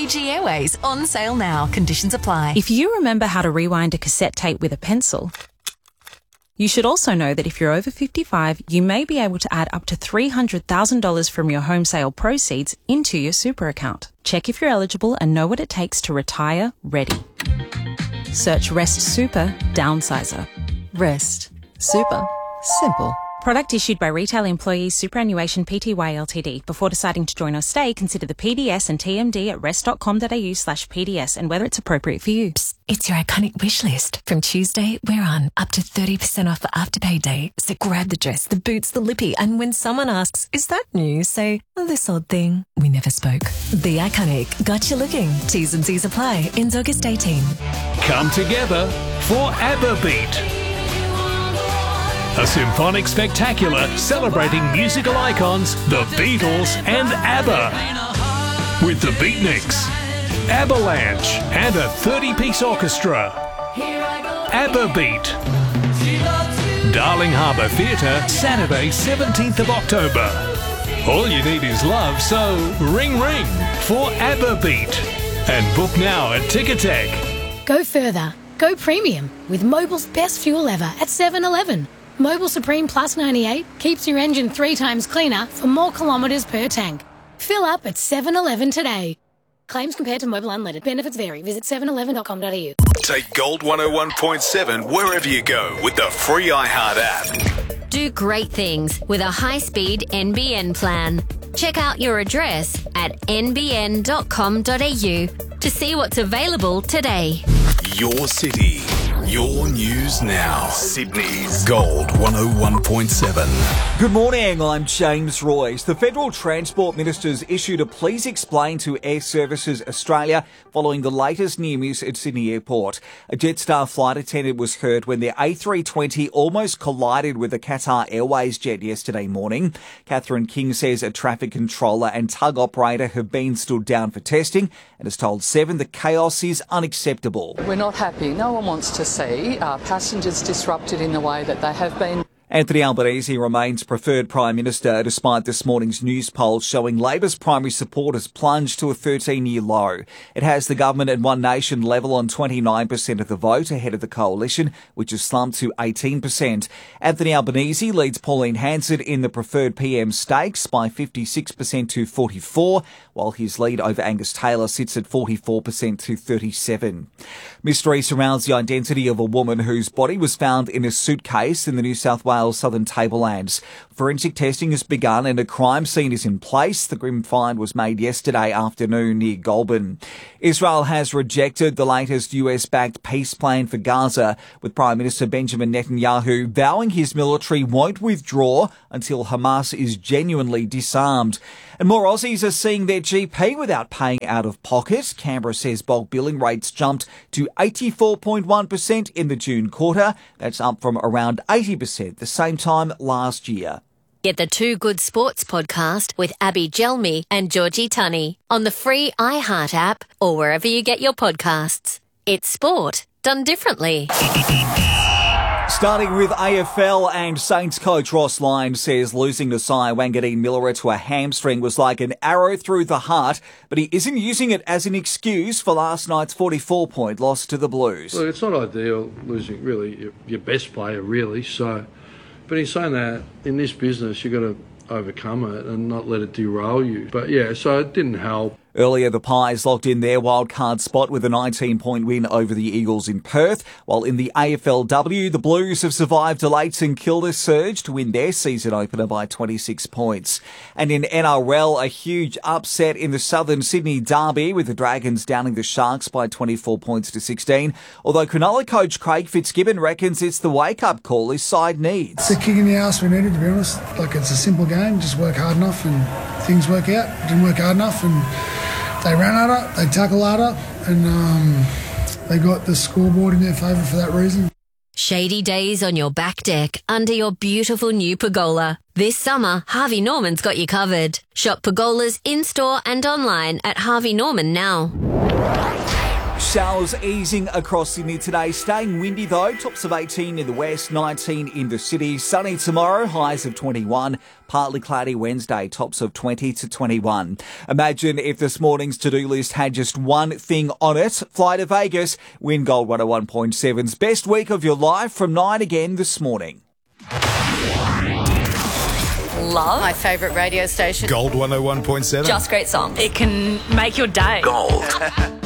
Fiji Airways, on sale now. Conditions apply. If you remember how to rewind a cassette tape with a pencil, you should also know that if you're over 55, you may be able to add up to $300,000 from your home sale proceeds into your super account. Check if you're eligible and know what it takes to retire ready. Search Rest Super Downsizer. Rest. Super. Simple. Product issued by Retail Employees Superannuation Pty Ltd. Before deciding to join or stay, consider the PDS and TMD at rest.com.au/PDS and whether it's appropriate for you. Psst, it's your iconic wish list. From Tuesday, we're on up to 30% off for Afterpay Day. So grab the dress, the boots, the lippy, and when someone asks, is that new? Say, this odd thing. We never spoke. The Iconic got you looking. T's and C's apply. Ends August 18. Come together for ABBA-Beat. A symphonic spectacular celebrating musical icons, the Beatles and ABBA. With the Beatniks, Avalanche and a 30-piece orchestra. ABBA-Beat. Darling Harbour Theatre, Saturday 17th of October. All you need is love, so ring ring for ABBA-Beat. And book now at Ticketek. Go further. Go premium with Mobil's best fuel ever at 7-Eleven. Mobil Supreme Plus 98 keeps your engine 3 times cleaner for more kilometres per tank. Fill up at 7-Eleven today. Claims compared to Mobil Unleaded. Benefits vary. Visit 7eleven.com.au. Take Gold 101.7 wherever you go with the free iHeart app. Do great things with a high-speed NBN plan. Check out your address at nbn.com.au to see what's available today. Your city, your news now. Sydney's Gold 101.7. Good morning, I'm James Royce. The Federal Transport Minister's issued a please explain to Air Services Australia following the latest near miss at Sydney Airport. A Jetstar flight attendant was hurt when their A320 almost collided with a Qatar Airways jet yesterday morning. Catherine King says a traffic controller and tug operator have been stood down for testing and has told Seven the chaos is unacceptable. We're not happy. No one wants to see passengers disrupted in the way that they have been. Anthony Albanese remains preferred Prime Minister despite this morning's news poll showing Labor's primary support has plunged to a 13-year low. It has the government at One Nation level on 29% of the vote ahead of the coalition, which has slumped to 18%. Anthony Albanese leads Pauline Hanson in the preferred PM stakes by 56% to 44%, while his lead over Angus Taylor sits at 44% to 37%. Mystery surrounds the identity of a woman whose body was found in a suitcase in the New South Wales Southern Tablelands. Forensic testing has begun and a crime scene is in place. The grim find was made yesterday afternoon near Goulburn. Israel has rejected the latest US-backed peace plan for Gaza, with Prime Minister Benjamin Netanyahu vowing his military won't withdraw until Hamas is genuinely disarmed. And more Aussies are seeing their GP without paying out of pocket. Canberra says bulk billing rates jumped to 84.1% in the June quarter. That's up from around 80% the same time last year. Get the Two Good Sports podcast with Abby Gelmi and Georgie Tunney on the free iHeart app or wherever you get your podcasts. It's sport done differently. Starting with AFL, and Saints coach Ross Lyon says losing to Cy Wangadeen Miller to a hamstring was like an arrow through the heart, but he isn't using it as an excuse for last night's 44-point loss to the Blues. Look, it's not ideal losing really your best player, really. So, but he's saying that in this business you've got to overcome it and not let it derail you. But yeah, so it didn't help. Earlier, the Pies locked in their wildcard spot with a 19-point win over the Eagles in Perth, while in the AFLW, the Blues have survived a late St Kilda surge to win their season opener by 26 points. And in NRL, a huge upset in the Southern Sydney derby, with the Dragons downing the Sharks by 24 points to 16, although Cronulla coach Craig Fitzgibbon reckons it's the wake-up call his side needs. It's a kick in the arse we needed, to be honest. Like, it's a simple game, just work hard enough and things work out. Didn't work hard enough and they ran harder, they tackled harder, and they got the scoreboard in their favour for that reason. Shady days on your back deck under your beautiful new pergola. This summer, Harvey Norman's got you covered. Shop pergolas in-store and online at Harvey Norman now. Showers easing across Sydney today. Staying windy though. Tops of 18 in the west, 19 in the city. Sunny tomorrow, highs of 21. Partly cloudy Wednesday, tops of 20 to 21. Imagine if this morning's to-do list had just one thing on it. Fly to Vegas, win Gold 101.7's best week of your life from 9 again this morning. Love. My favourite radio station. Gold 101.7. Just great songs. It can make your day. Gold.